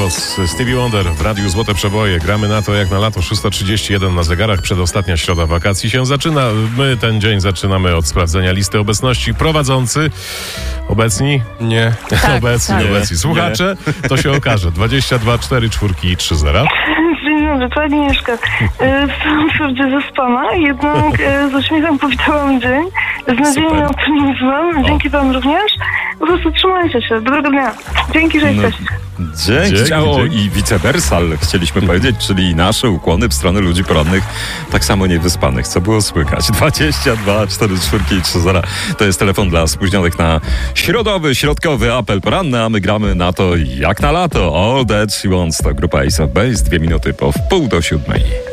głos. Stevie Wonder w Radiu Złote Przeboje. Gramy na to jak na lato. 6:31 na zegarach. Przedostatnia środa wakacji się zaczyna. My ten dzień zaczynamy od sprawdzenia listy obecności. Prowadzący obecni? Nie. Tak, obecni. Słuchacze? To się okaże. 22 4 4 i 3 0. Dzień dobry, to Agnieszka. Wstałam wprawdzie zaspana, jednak z uśmiechem powitałam dzień. Z nadzieją i optymizmem. Dzięki wam również. Po prostu trzymajcie się. Dobrego dnia. Dzięki, że jesteście. Dzięki. I vice versa, chcieliśmy powiedzieć, czyli nasze ukłony w stronę ludzi porannych, tak samo niewyspanych. Co było słychać? 22 4 4 i 3 0. To jest telefon dla spóźnionych na środkowy apel poranny, a my gramy na to jak na lato. All That She Wants to grupa Ace of Base. 2 minuty po 6:30.